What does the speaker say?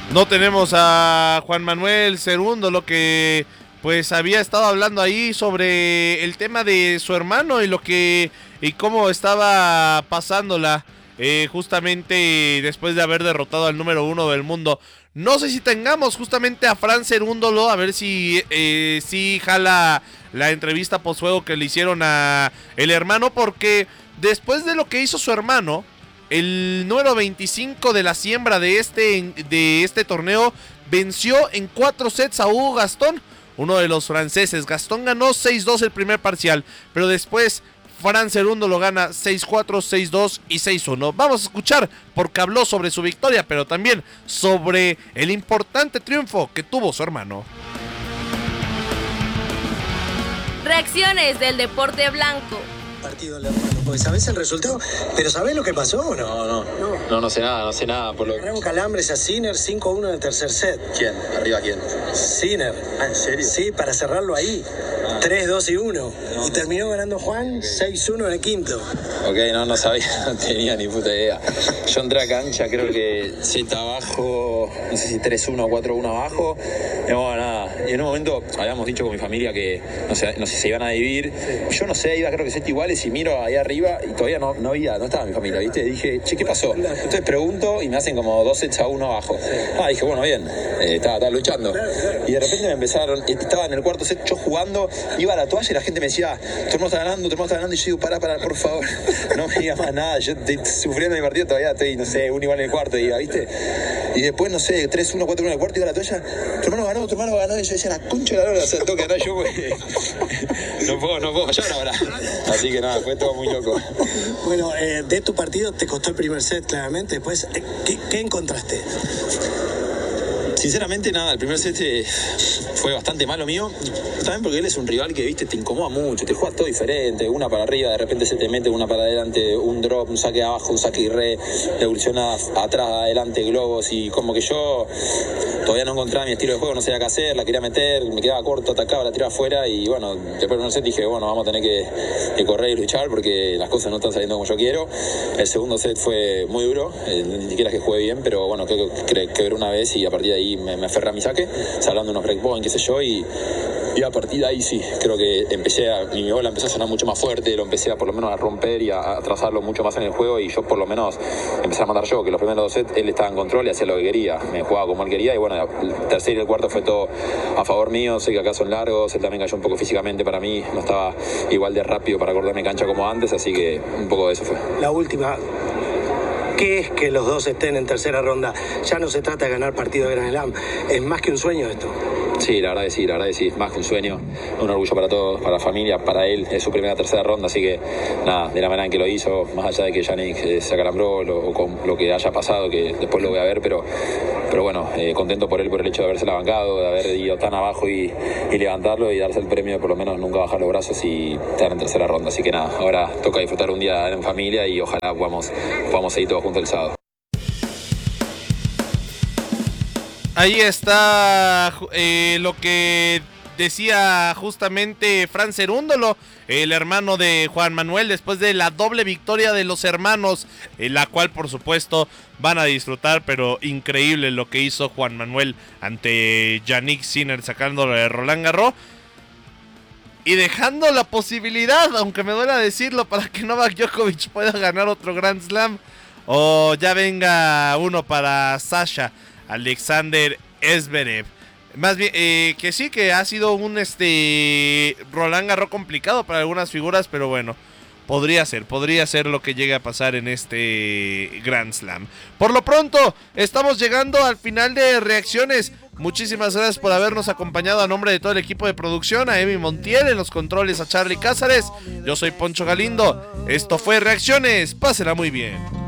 No tenemos a Juan Manuel Cerúndolo, que pues había estado hablando ahí sobre el tema de su hermano y cómo estaba pasándola justamente después de haber derrotado al número 1 del mundo. No sé si tengamos justamente a Fran Cerúndolo, a ver si jala la entrevista postjuego que le hicieron a el hermano, porque después de lo que hizo su hermano, el número 25 de la siembra de este torneo venció en 4 sets a Hugo Gastón, uno de los franceses. Gastón ganó 6-2 el primer parcial, pero después Fran Cerúndolo gana 6-4, 6-2 y 6-1. Vamos a escuchar porque habló sobre su victoria, pero también sobre el importante triunfo que tuvo su hermano. Reacciones del deporte blanco. Partido en la mano, porque ¿sabés el resultado? ¿Pero sabés lo que pasó o no? No sé nada, por lo que... Agarraron calambres a Sinner 5-1 en el tercer set. ¿Quién? ¿Arriba quién? Sinner. Ah, ¿en serio? Sí, para cerrarlo ahí. 3-2 y 1. Y terminó ganando Juan 6-1 en el quinto. Ok, no sabía, no tenía ni puta idea. Yo entré a cancha, creo que set abajo, no sé si 3-1 o 4-1 abajo. Y bueno, nada. Y en un momento habíamos dicho con mi familia que no sé si se iban a dividir. Yo no sé, iba creo que set iguales y miro ahí arriba y todavía no estaba mi familia, ¿viste? Dije, che, ¿qué pasó? Entonces pregunto y me hacen como 2 sets a 1 abajo. Dije, bueno, bien, estaba luchando. Y de repente me empezaron, estaba en el cuarto set yo jugando, iba a la toalla y la gente me decía, tu hermano está ganando, y yo digo, pará, por favor, no me digas más nada, yo estoy sufriendo mi partido todavía, estoy, no sé, un igual en el cuarto, ¿viste? Y después, no sé, 3-1, 4-1 en el cuarto, iba a la toalla, tu hermano ganó, y yo decía, la concha de la lora, o sea, tengo que ganar yo, güey. No puedo fallar ahora. Así que nada, fue todo muy loco. Bueno, de tu partido te costó el primer set, claramente. Después, ¿qué encontraste? Sinceramente, nada, el primer set fue bastante malo mío. También porque él es un rival que, viste, te incomoda mucho, te juegas todo diferente, una para arriba, de repente se te mete una para adelante, un drop, un saque abajo, un saque y re, evoluciona atrás, adelante, globos, y como que yo todavía no encontraba mi estilo de juego, no sabía qué hacer, la quería meter, me quedaba corto, atacaba, la tiraba afuera, y bueno, después del primer set dije, bueno, vamos a tener que correr y luchar porque las cosas no están saliendo como yo quiero. El segundo set fue muy duro, ni siquiera es que jugué bien, pero bueno, creo que quebré una vez y a partir de ahí me aferré a mi saque, salvando unos breakpoint, qué sé yo, y a partir de ahí sí, creo que mi bola empezó a sonar mucho más fuerte, lo empecé a por lo menos a romper y a trazarlo mucho más en el juego, y yo por lo menos empecé a matar yo, que los primeros 2 sets él estaba en control y hacía lo que quería, me jugaba como él quería, y bueno, el tercer y el cuarto fue todo a favor mío. Sé que acá son largos, él también cayó un poco físicamente para mí, no estaba igual de rápido para cortarme cancha como antes, así que un poco de eso fue. La última, ¿qué es que los dos estén en tercera ronda? Ya no se trata de ganar partido de Grand Slam, es más que un sueño esto. Sí, la verdad que sí, más que un sueño, un orgullo para todos, para la familia, para él, es su primera tercera ronda, así que nada, de la manera en que lo hizo, más allá de que Yannick se acalambró o con lo que haya pasado, que después lo voy a ver, pero bueno, contento por él, por el hecho de haberse lavangado, de haber ido tan abajo y levantarlo y darse el premio de por lo menos nunca bajar los brazos y estar en tercera ronda, así que nada, ahora toca disfrutar un día en familia y ojalá podamos seguir todos juntos el sábado. Ahí está lo que decía justamente Fran Cerúndolo, el hermano de Juan Manuel, después de la doble victoria de los hermanos, la cual por supuesto van a disfrutar, pero increíble lo que hizo Juan Manuel ante Yannick Sinner sacándolo de Roland Garros y dejando la posibilidad, aunque me duela decirlo, para que Novak Djokovic pueda ganar otro Grand Slam o ya venga uno para Sasha Alexander Zverev. Más bien, que sí, que ha sido un Roland Garros complicado para algunas figuras, pero bueno, podría ser lo que llegue a pasar en este Grand Slam. Por lo pronto, estamos llegando al final de Reacciones. Muchísimas gracias por habernos acompañado a nombre de todo el equipo de producción, a Emi Montiel en los controles, a Charlie Cázares. Yo soy Poncho Galindo. Esto fue Reacciones. Pásenla muy bien.